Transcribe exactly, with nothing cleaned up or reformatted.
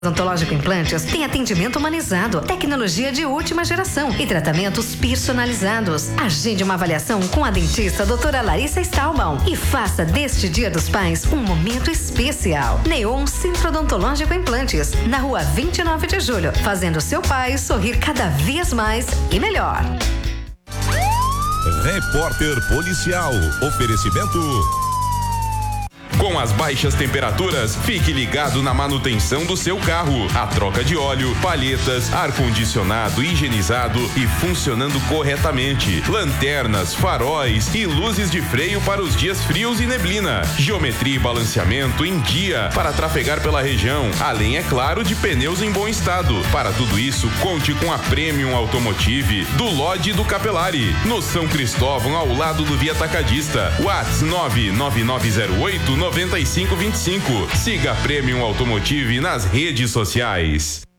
Odontológico Implantes tem atendimento humanizado, tecnologia de última geração e tratamentos personalizados. Agende uma avaliação com a dentista doutora Larissa Staubbaum e faça deste Dia dos Pais um momento especial. Neon Centro Odontológico Implantes, na rua vinte e nove de julho, fazendo seu pai sorrir cada vez mais e melhor. Repórter Policial. Oferecimento. Com as baixas temperaturas, fique ligado na manutenção do seu carro. A troca de óleo, palhetas, ar-condicionado higienizado e funcionando corretamente. Lanternas, faróis e luzes de freio para os dias frios e neblina. Geometria e balanceamento em dia para trafegar pela região. Além, é claro, de pneus em bom estado. Para tudo isso, conte com a Premium Automotive do Lodge do Capelari. No São Cristóvão, ao lado do Via Atacadista. WhatsApp nove nove nove zero oito nove cinco dois cinco. Siga a Premium Automotive nas redes sociais.